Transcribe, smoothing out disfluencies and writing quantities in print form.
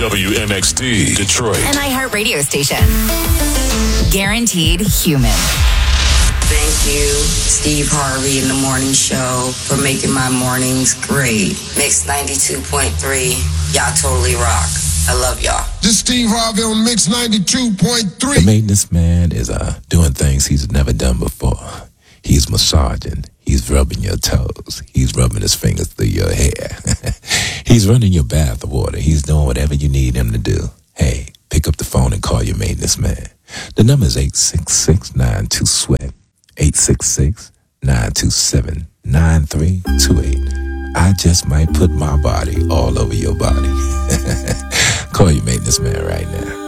WMXD, Detroit. An iHeart radio station. Guaranteed human. Thank you, Steve Harvey and the Morning Show, for making my mornings great. Mix 92.3. Y'all totally rock. I love y'all. This Steve Harvey on Mix 92.3. The maintenance man is doing things he's never done before. He's massaging. He's rubbing your toes. He's rubbing his fingers through your hair. He's running your bath water. He's doing whatever you need him to do. Hey, pick up the phone and call your maintenance man. The number is 866-92-SWEAT. 866-927-9328. I just might put my body all over your body. Call your maintenance man right now.